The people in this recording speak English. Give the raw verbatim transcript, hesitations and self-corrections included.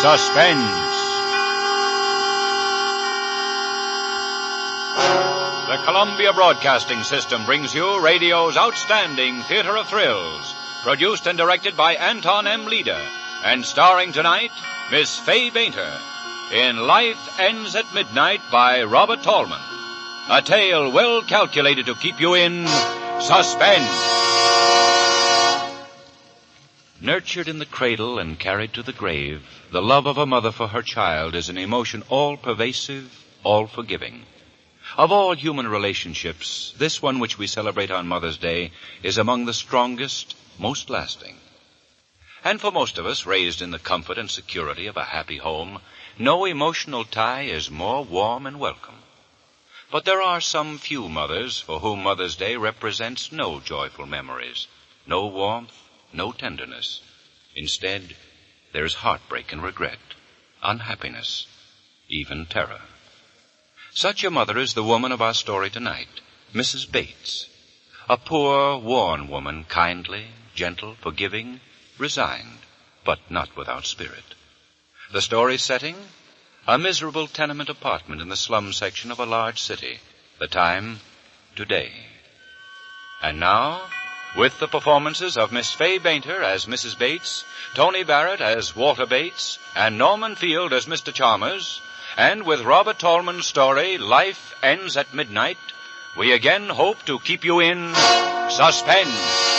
Suspense. The Columbia Broadcasting System brings you radio's outstanding theater of thrills, produced and directed by Anton M. Leader, and starring tonight, Miss Fay Bainter, in Life Ends at Midnight by Robert Tallman. A tale well calculated to keep you in suspense. Nurtured in the cradle and carried to the grave, the love of a mother for her child is an emotion all-pervasive, all-forgiving. Of all human relationships, this one which we celebrate on Mother's Day is among the strongest, most lasting. And for most of us, raised in the comfort and security of a happy home, no emotional tie is more warm and welcome. But there are some few mothers for whom Mother's Day represents no joyful memories, no warmth, no tenderness. Instead, there is heartbreak and regret, unhappiness, even terror. Such a mother is the woman of our story tonight, Missus Bates. A poor, worn woman, kindly, gentle, forgiving, resigned, but not without spirit. The story's setting? A miserable tenement apartment in the slum section of a large city. The time? Today. And now, with the performances of Miss Fay Bainter as Missus Bates, Tony Barrett as Walter Bates, and Norman Field as Mister Chalmers, and with Robert Tallman's story, Life Ends at Midnight, we again hope to keep you in suspense.